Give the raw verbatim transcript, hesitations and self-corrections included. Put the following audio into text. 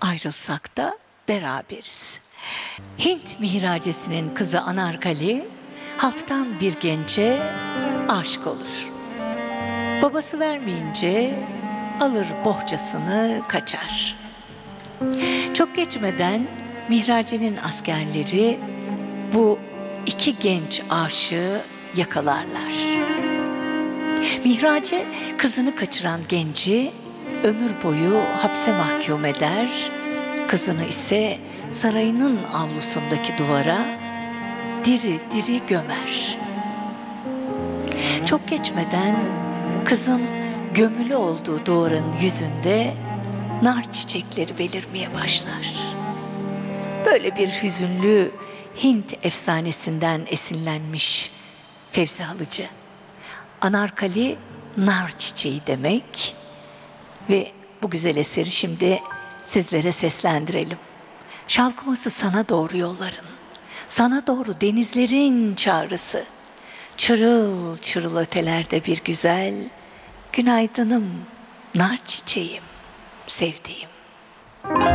ayrılsak da beraberiz. Hint mihracesinin kızı Anarkali, halktan bir gence aşık olur. Babası vermeyince alır bohçasını kaçar. Çok geçmeden Mihrace'nin askerleri bu iki genç aşığı yakalarlar. Mihrace kızını kaçıran genci ömür boyu hapse mahkum eder, kızını ise sarayının avlusundaki duvara diri diri gömer. Çok geçmeden kızın gömülü olduğu duvarın yüzünde nar çiçekleri belirmeye başlar. Böyle bir hüzünlü Hint efsanesinden esinlenmiş Fevzi Halıcı. Anarkali nar çiçeği demek ve bu güzel eseri şimdi sizlere seslendirelim. Şavkıması sana doğru yolların, sana doğru denizlerin çağrısı, çırıl çırıl ötelerde bir güzel, günaydınım, nar çiçeğim, sevdiğim.